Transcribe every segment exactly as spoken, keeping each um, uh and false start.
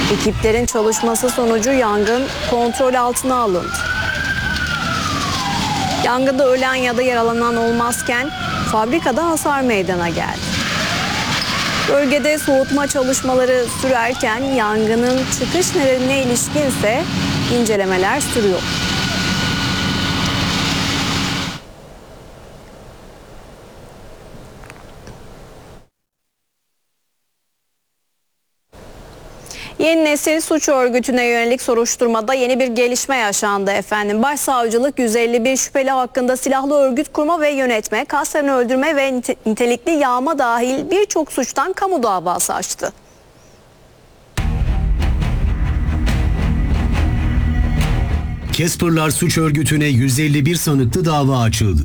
Ekiplerin çalışması sonucu yangın kontrol altına alındı. Yangında ölen ya da yaralanan olmazken fabrikada hasar meydana geldi. Bölgede soğutma çalışmaları sürerken yangının çıkış nedenine ilişkinse incelemeler sürüyor. Yeni Nesil Suç Örgütü'ne yönelik soruşturmada yeni bir gelişme yaşandı efendim. Başsavcılık yüz elli bir şüpheli hakkında silahlı örgüt kurma ve yönetme, kasten öldürme ve nitelikli yağma dahil birçok suçtan kamu davası açtı. Casper'lar suç örgütüne yüz elli bir sanıklı dava açıldı.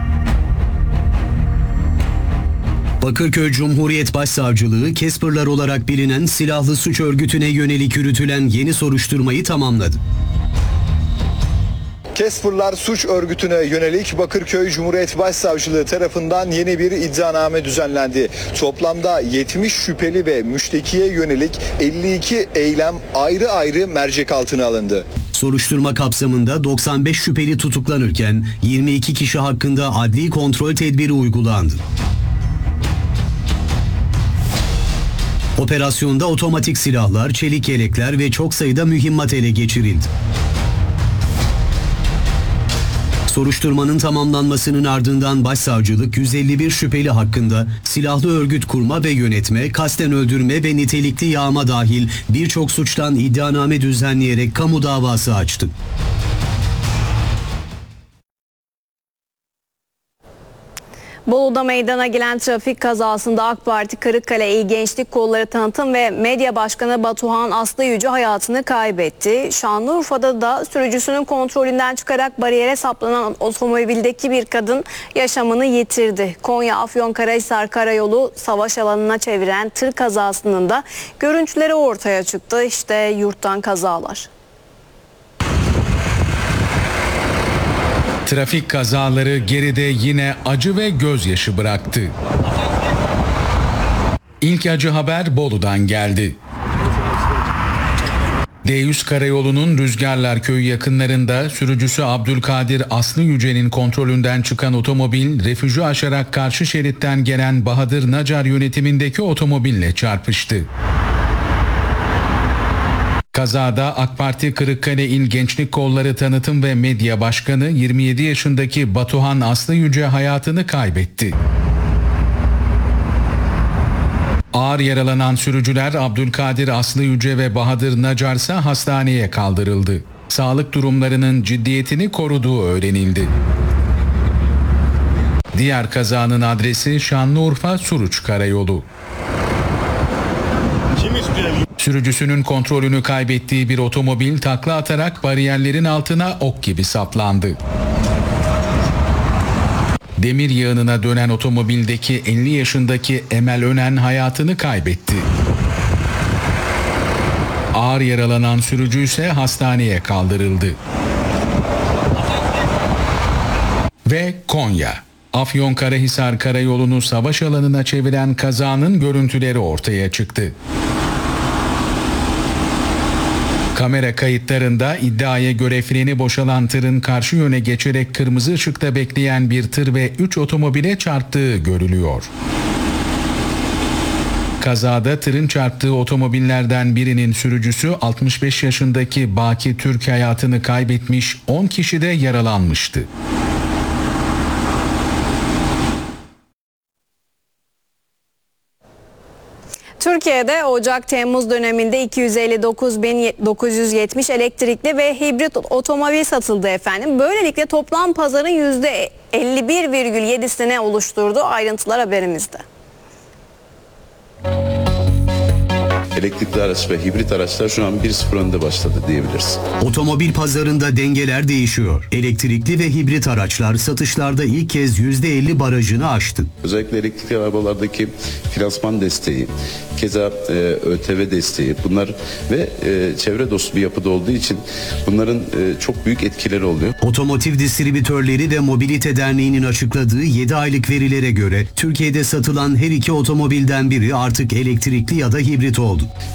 Bakırköy Cumhuriyet Başsavcılığı, Casper'lar olarak bilinen silahlı suç örgütüne yönelik yürütülen yeni soruşturmayı tamamladı. Casper'lar suç örgütüne yönelik Bakırköy Cumhuriyet Başsavcılığı tarafından yeni bir iddianame düzenlendi. Toplamda yetmiş şüpheli ve müştekiye yönelik elli iki eylem ayrı ayrı mercek altına alındı. Soruşturma kapsamında doksan beş şüpheli tutuklanırken yirmi iki kişi hakkında adli kontrol tedbiri uygulandı. Operasyonda otomatik silahlar, çelik yelekler ve çok sayıda mühimmat ele geçirildi. Soruşturmanın tamamlanmasının ardından Başsavcılık yüz elli bir şüpheli hakkında silahlı örgüt kurma ve yönetme, kasten öldürme ve nitelikli yağma dahil birçok suçtan iddianame düzenleyerek kamu davası açtı. Bolu'da meydana gelen trafik kazasında AK Parti Kırıkkale İl Gençlik Kolları Tanıtım ve Medya Başkanı Batuhan Aslı Yüce hayatını kaybetti. Şanlıurfa'da da sürücüsünün kontrolünden çıkarak bariyere saplanan otomobildeki bir kadın yaşamını yitirdi. Konya Afyonkarahisar Karayolu savaş alanına çeviren tır kazasının da görüntüleri ortaya çıktı. İşte yurttan kazalar. Trafik kazaları geride yine acı ve gözyaşı bıraktı. İlk acı haber Bolu'dan geldi. D yüz Karayolu'nun Rüzgarlar Köyü yakınlarında sürücüsü Abdülkadir Aslı Yüce'nin kontrolünden çıkan otomobil refüjü aşarak karşı şeritten gelen Bahadır Nacar yönetimindeki otomobille çarpıştı. Kazada AK Parti Kırıkkale İl Gençlik Kolları Tanıtım ve Medya Başkanı yirmi yedi yaşındaki Batuhan Aslı Yüce hayatını kaybetti. Ağır yaralanan sürücüler Abdülkadir Aslı Yüce ve Bahadır Nacar ise hastaneye kaldırıldı. Sağlık durumlarının ciddiyetini koruduğu öğrenildi. Diğer kazanın adresi Şanlıurfa Suruç Karayolu. Sürücüsünün kontrolünü kaybettiği bir otomobil takla atarak bariyerlerin altına ok gibi saplandı. Demir yığınına dönen otomobildeki elli yaşındaki Emel Önen hayatını kaybetti. Ağır yaralanan sürücü ise hastaneye kaldırıldı. Ve Konya. Afyonkarahisar Karayolu'nu savaş alanına çeviren kazanın görüntüleri ortaya çıktı. Kamera kayıtlarında iddiaya göre freni boşalan tırın karşı yöne geçerek kırmızı ışıkta bekleyen bir tır ve üç otomobile çarptığı görülüyor. Kazada tırın çarptığı otomobillerden birinin sürücüsü altmış beş yaşındaki Baki Türk hayatını kaybetmiş, on kişi de yaralanmıştı. Türkiye'de Ocak-Temmuz döneminde iki yüz elli dokuz bin dokuz yüz yetmiş elektrikli ve hibrit otomobil satıldı efendim. Böylelikle toplam pazarın yüzde elli bir virgül yedisini oluşturdu. Ayrıntılar haberimizde. Elektrikli araç ve hibrit araçlar şu an bir sıfır önde başladı diyebiliriz. Otomobil pazarında dengeler değişiyor. Elektrikli ve hibrit araçlar satışlarda ilk kez yüzde elli barajını aştı. Özellikle elektrikli arabalardaki finansman desteği, keza e, ÖTV desteği bunlar ve e, çevre dostu bir yapıda olduğu için bunların e, çok büyük etkileri oluyor. Otomotiv Distribütörleri ve Mobilite Derneği'nin açıkladığı yedi aylık verilere göre Türkiye'de satılan her iki otomobilden biri artık elektrikli ya da hibrit oldu.